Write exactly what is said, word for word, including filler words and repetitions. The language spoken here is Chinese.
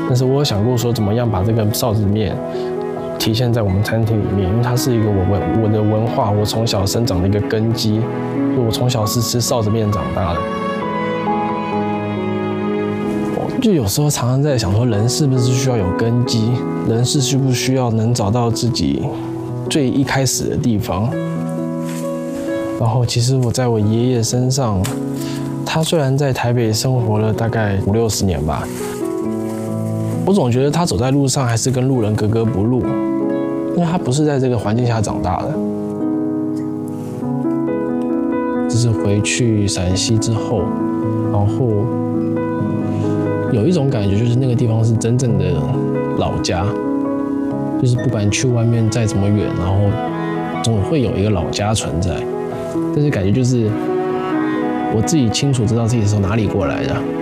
但是我有想过说，怎么样把这个臊子面体现在我们餐厅里面，因为它是一个我文我的文化，我从小生长的一个根基。我从小是吃臊子面长大的。就有时候常常在想说，人是不是需要有根基？人是需不需要能找到自己最一开始的地方？然后，其实我在我爷爷身上，他虽然在台北生活了大概五六十年吧，我总觉得他走在路上还是跟路人格格不入，因为他不是在这个环境下长大的。只是回去陕西之后，然后有一种感觉，就是那个地方是真正的老家，就是不管去外面再怎么远，然后总会有一个老家存在。但是感觉就是我自己清楚知道自己是从哪里过来的。